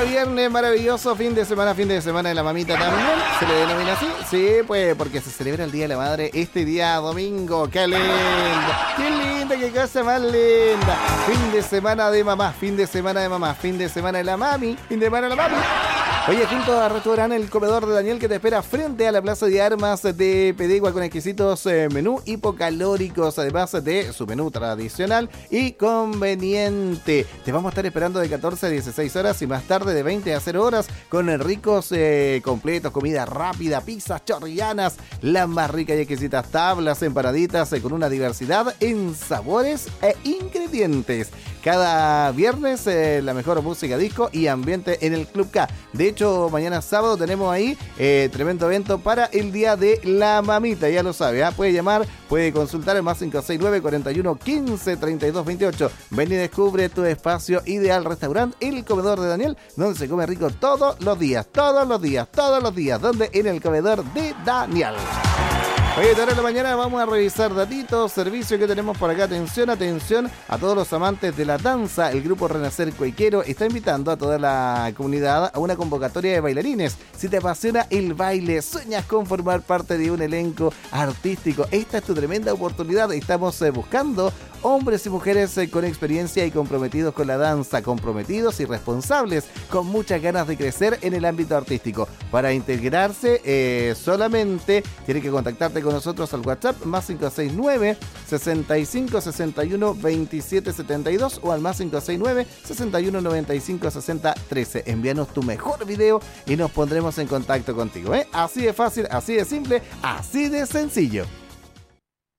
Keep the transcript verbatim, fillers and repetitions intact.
Día viernes, maravilloso, fin de semana, fin de semana de la mamita también. ¿Se le denomina así? Sí, pues porque se celebra el Día de la Madre este día domingo. ¡Qué linda! ¡Qué linda! ¡Qué cosa más linda! Fin de semana de mamá, fin de semana de mamá, fin de semana de la mami, fin de semana de la mami. Oye, junto a restaurante El Comedor de Daniel, que te espera frente a la Plaza de Armas de Pedegua con exquisitos eh, menú hipocalóricos, además de su menú tradicional y conveniente. Te vamos a estar esperando de catorce a dieciséis horas y más tarde de veinte a cero horas con ricos eh, completos, comida rápida, pizzas chorrillanas, las más ricas y exquisitas tablas, empanaditas eh, con una diversidad en sabores e ingredientes. Cada viernes eh, la mejor música disco y ambiente en el Club K. De hecho, mañana sábado tenemos ahí eh, tremendo evento para el Día de la Mamita, ya lo sabe, ¿eh? Puede llamar, puede consultar el más cinco seis nueve, cuarenta y uno, quince, treinta y dos, veintiocho. Ven y descubre tu espacio ideal, restaurante El Comedor de Daniel, donde se come rico todos los días, todos los días, todos los días, donde en el Comedor de Daniel. Oye, ahora en la mañana vamos a revisar datitos, servicios que tenemos por acá. Atención, atención a todos los amantes de la danza. El grupo Renacer Cuequero está invitando a toda la comunidad a una convocatoria de bailarines. Si te apasiona el baile, sueñas con formar parte de un elenco artístico, esta es tu tremenda oportunidad. Estamos eh, buscando hombres y mujeres eh, con experiencia y comprometidos con la danza, comprometidos y responsables, con muchas ganas de crecer en el ámbito artístico. Para integrarse eh, solamente tienes que contactarte con nosotros al WhatsApp más cinco seis nueve, sesenta y cinco, sesenta y uno, veintisiete setenta y dos o al más cinco seis nueve, sesenta y uno, noventa y cinco, sesenta, trece. Envíanos tu mejor video y nos pondremos en contacto contigo, ¿eh? Así de fácil, así de simple, así de sencillo.